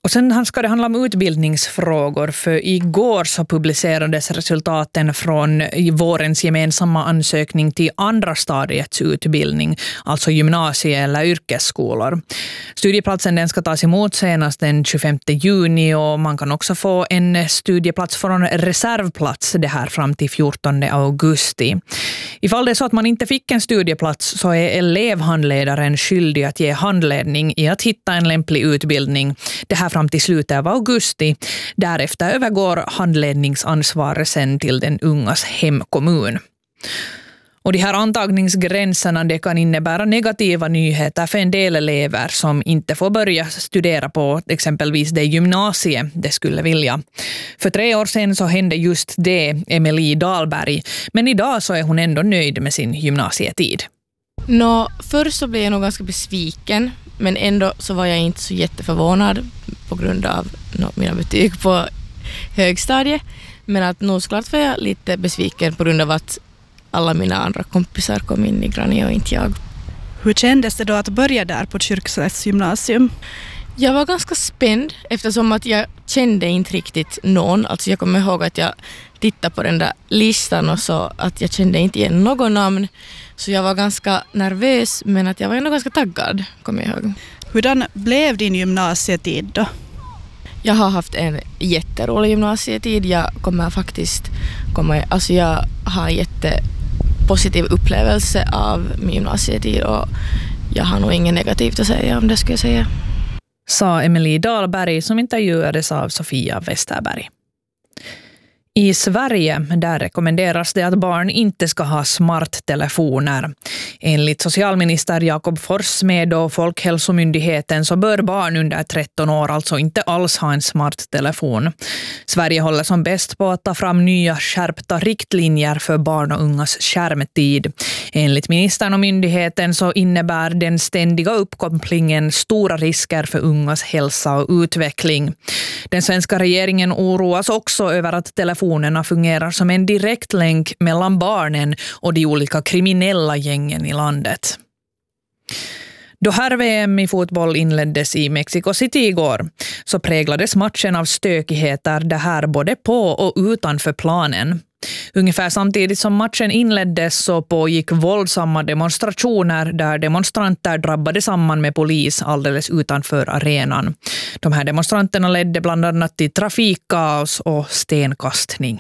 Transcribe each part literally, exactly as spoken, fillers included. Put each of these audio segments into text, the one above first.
Och sen ska det handla om utbildningsfrågor, för igår så publicerades resultaten från vårens gemensamma ansökning till andra stadiets utbildning, alltså gymnasie- eller yrkesskolor. Studieplatsen den ska tas emot senast den tjugofemte juni och man kan också få en studieplats från reservplats det här fram till fjortonde augusti. Ifall det är så att man inte fick en studieplats så är elevhandledaren skyldig att ge handledning i att hitta en lämplig utbildning. Det här fram till slutet av augusti. Därefter övergår handledningsansvaret sen till den ungas hemkommun. Och de här antagningsgränserna det kan innebära negativa nyheter för en del elever som inte får börja studera på exempelvis det gymnasie de skulle vilja. För tre år sedan så hände just det Emelie Dahlberg, men idag så är hon ändå nöjd med sin gymnasietid. Nå, först så blev jag nog ganska besviken, men ändå så var jag inte så jätteförvånad på grund av no, mina betyg på högstadiet. Men att nog såklart var jag lite besviken på grund av att alla mina andra kompisar kom in i Grania och inte jag. Hur kändes det då att börja där på Kyrkslätts gymnasium? Jag var ganska spänd eftersom att jag kände inte riktigt någon. Alltså jag kommer ihåg att jag tittade på den där listan och så att jag kände inte igen någon namn. Så jag var ganska nervös, men att jag var ändå ganska taggad, kommer jag ihåg. Hurdan blev din gymnasietid då? Jag har haft en jätterolig gymnasietid. Jag kommer faktiskt komma, alltså jag har en jättepositiv upplevelse av min gymnasietid och jag har nog inget negativt att säga om det skulle jag säga. Sa Emelie Dahlberg som intervjuades av Sofia Westerberg. I Sverige där rekommenderas det att barn inte ska ha smarttelefoner. Enligt socialminister Jakob Forssmed och Folkhälsomyndigheten så bör barn under tretton år alltså inte alls ha en smarttelefon. Sverige håller som bäst på att ta fram nya skärpta riktlinjer för barn och ungas skärmtid. Enligt ministern och myndigheten så innebär den ständiga uppkopplingen stora risker för ungas hälsa och utveckling. Den svenska regeringen oroas också över att telefonen Telefonerna fungerar som en direkt länk mellan barnen och de olika kriminella gängen i landet. Då här V M i fotboll inleddes i Mexico City igår så präglades matchen av stökigheter det här både på och utanför planen. Ungefär samtidigt som matchen inleddes så pågick våldsamma demonstrationer där demonstranter drabbade samman med polis alldeles utanför arenan. De här demonstranterna ledde bland annat till trafikkaos och stenkastning.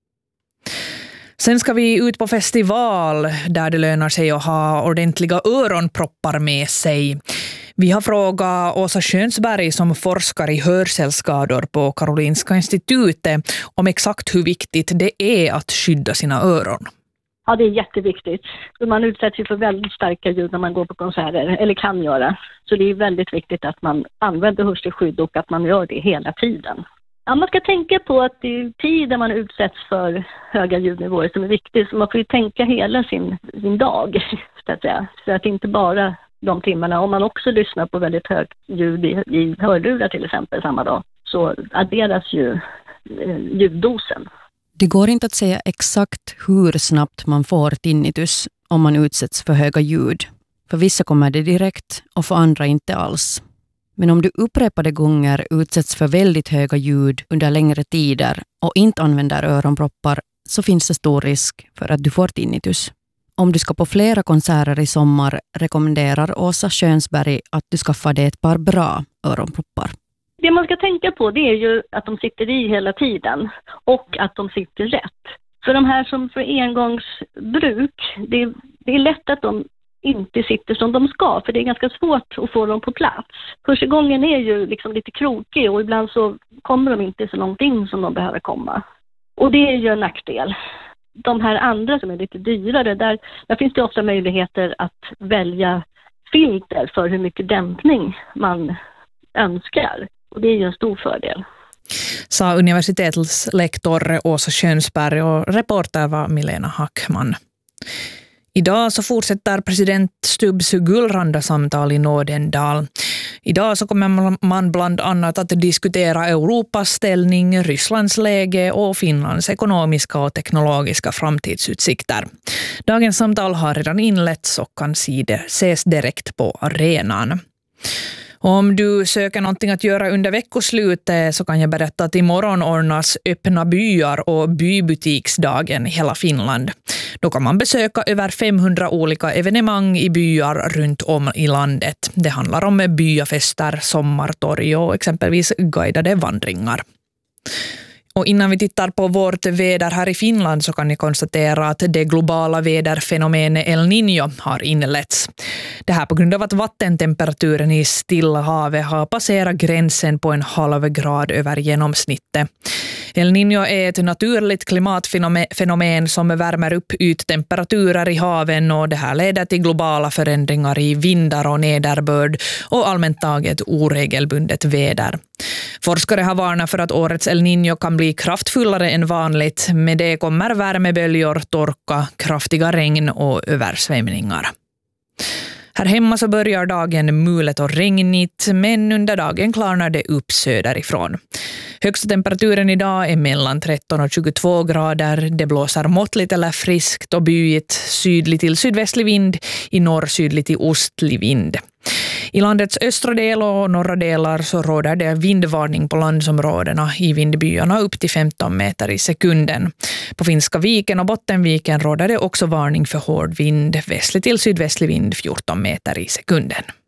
Sen ska vi ut på festival där det lönar sig att ha ordentliga öronproppar med sig. Vi har frågat Åsa Skönsberg som forskar i hörselskador på Karolinska institutet om exakt hur viktigt det är att skydda sina öron. Ja, det är jätteviktigt. Man utsätts ju för väldigt starka ljud när man går på konserter, eller kan göra. Så det är väldigt viktigt att man använder hörselskydd och att man gör det hela tiden. Ja, man ska tänka på att det är tiden man utsätts för höga ljudnivåer som är viktigt. Så man får ju tänka hela sin, sin dag, så att säga. Så att inte bara de timmarna. Om man också lyssnar på väldigt högt ljud i, i hörlurar till exempel samma dag, så adderas ju eh, ljuddosen. Det går inte att säga exakt hur snabbt man får tinnitus om man utsätts för höga ljud. För vissa kommer det direkt och för andra inte alls. Men om du upprepade gånger utsätts för väldigt höga ljud under längre tider och inte använder öronproppar så finns det stor risk för att du får tinnitus. Om du ska på flera konserter i sommar rekommenderar Åsa Skönsberg att du skaffar dig ett par bra öronproppar. Det man ska tänka på det är ju att de sitter i hela tiden och att de sitter rätt. För de här som för engångsbruk, det är, det är lätt att de inte sitter som de ska, för det är ganska svårt att få dem på plats. Hörselgången är ju liksom lite krokig och ibland så kommer de inte så långt in som de behöver komma. Och det är ju en nackdel. De här andra som är lite dyrare, där, där finns det ofta möjligheter att välja filter för hur mycket dämpning man önskar. Och det är ju en stor fördel. Sa universitetets lektor Åsa Skönsberg och reporter var Milena Hackman. Idag så fortsätter president Stubbs Gullranda samtal i Nådendal. Idag så kommer man bland annat att diskutera Europas ställning, Rysslands läge och Finlands ekonomiska och teknologiska framtidsutsikter. Dagens samtal har redan inletts och kan ses direkt på arenan. Och om du söker någonting att göra under veckoslutet så kan jag berätta att imorgon ordnas öppna byar och bybutiksdagen i hela Finland. Då kan man besöka över femhundra olika evenemang i byar runt om i landet. Det handlar om byafester, sommartorg och exempelvis guidade vandringar. Och innan vi tittar på vårt väder här i Finland så kan ni konstatera att det globala väderfenomenet El Niño har inletts. Det här på grund av att vattentemperaturen i Stilla havet har passerat gränsen på en halv grad över genomsnittet. El Niño är ett naturligt klimatfenomen som värmer upp yttemperaturer i haven och det här leder till globala förändringar i vindar och nederbörd och allmänt taget oregelbundet väder. Forskare har varnat för att årets El Niño kan bli kraftfullare än vanligt. Med det kommer värmeböljor, torka, kraftiga regn och översvämningar. Här hemma så börjar dagen mulet och regnigt, men under dagen klarnar det upp söderifrån. Högsta temperaturen idag är mellan tretton och tjugotvå grader. Det blåser måttligt eller friskt och byigt, sydlig till sydvästlig vind, i norr sydlig till ostlig vind. I landets östra del och norra delar så råder det vindvarning på landsområdena i vindbyarna upp till femton meter i sekunden. På Finska viken och Bottenviken råder det också varning för hård vind, västlig till sydvästlig vind fjorton meter i sekunden.